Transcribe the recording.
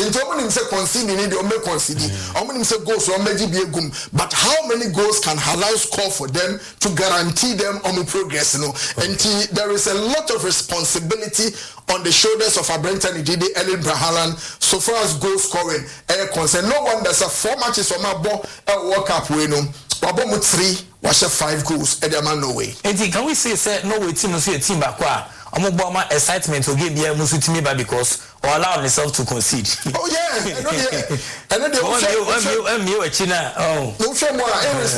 Into omunim say concede ni dey make concede. Omunim say goals o meji bi egum. But how many goals can Haaland score for them to guarantee them on progress? No, and there is a lot of responsibility on the shoulders of Brenton Ididi, Erling Haaland, so far as goal scoring concerned. No one there's a 4 matches on my ball World Cup winner. Wabomu 3, washa 5 goals. Ediaman no way. And can we say no way team see a team back? Amobama excitement will give you Musutimi because or allow themselves to concede. Oh yeah, I know. I know they